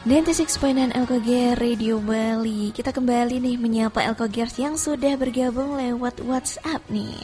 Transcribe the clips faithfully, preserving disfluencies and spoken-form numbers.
sembilan puluh enam koma enam Elkoger Radio Bali. Kita kembali nih menyapa Elkogers yang sudah bergabung lewat WhatsApp nih.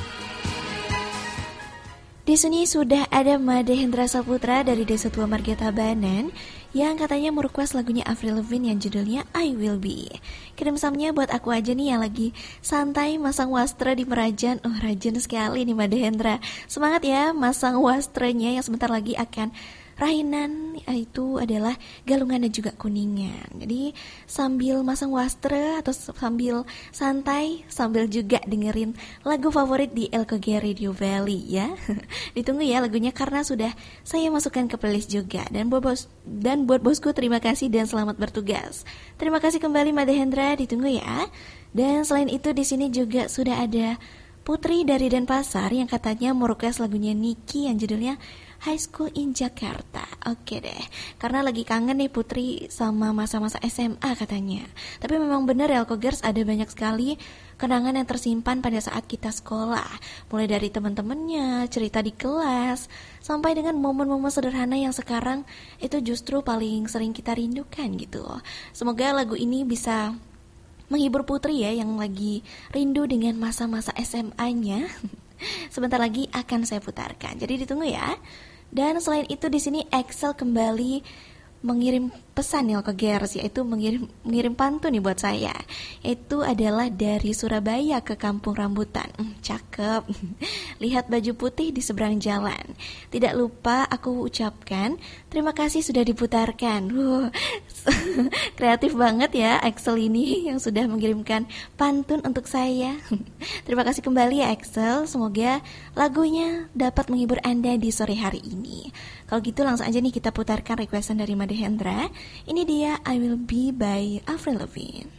Di sini sudah ada Made Hendra Saputra dari Desa Tua Marga Tabanan yang katanya merequest lagunya Avril Lavigne yang judulnya I Will Be. Kirim samnya buat aku aja nih yang lagi santai masang wastra di Merajan. Oh, rajin sekali nih Made Hendra. Semangat ya masang wastranya yang sebentar lagi akan rainan, itu adalah Galungan dan juga Kuningan. Jadi sambil masang wastra atau sambil santai, sambil juga dengerin lagu favorit di Elkoger Radio Valley ya. Ditunggu ya lagunya karena sudah saya masukkan ke playlist juga. Dan buat bos dan buat bosku terima kasih dan selamat bertugas. Terima kasih kembali Made Hendra, ditunggu ya. Dan selain itu di sini juga sudah ada Putri dari Denpasar yang katanya mau request lagunya Niki yang judulnya High School in Jakarta. Oke deh, karena lagi kangen nih Putri sama masa-masa S M A katanya. Tapi memang benar ya Elkogers, ada banyak sekali kenangan yang tersimpan pada saat kita sekolah. Mulai dari teman-temannya, cerita di kelas, sampai dengan momen-momen sederhana yang sekarang itu justru paling sering kita rindukan gitu. Semoga lagu ini bisa menghibur Putri ya yang lagi rindu dengan masa-masa S M A-nya. Sebentar lagi akan saya putarkan. Jadi ditunggu ya. Dan selain itu di sini Excel kembali mengirim pesan ya ke Gers, yaitu mengirim mengirim pantun nih buat saya. Itu adalah dari Surabaya ke Kampung Rambutan. Hmm, cakep. Lihat baju putih di seberang jalan. Tidak lupa aku ucapkan terima kasih sudah diputarkan. Wow. Kreatif banget ya Excel ini yang sudah mengirimkan pantun untuk saya. Terima kasih kembali ya Excel. Semoga lagunya dapat menghibur Anda di sore hari ini. Kalau gitu langsung aja nih kita putarkan requestan dari Made Hendra. Ini dia I Will Be by Avril Lavigne.